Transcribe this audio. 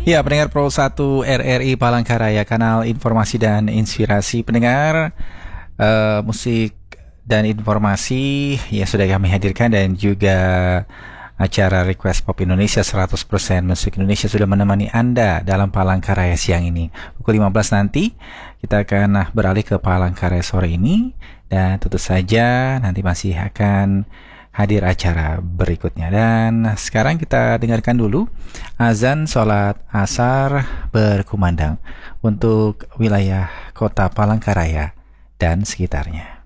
Ya, pendengar Pro 1 RRI Palangkaraya, kanal informasi dan inspirasi. Pendengar, musik dan informasi ya sudah kami hadirkan, dan juga acara Request Pop Indonesia 100% musik Indonesia sudah menemani Anda dalam Palangkaraya siang ini. Pukul 15 nanti kita akan beralih ke Palangkaraya sore ini, dan tentu saja nanti masih akan hadir acara berikutnya. Dan sekarang kita dengarkan dulu azan sholat asar berkumandang untuk wilayah kota Palangkaraya dan sekitarnya.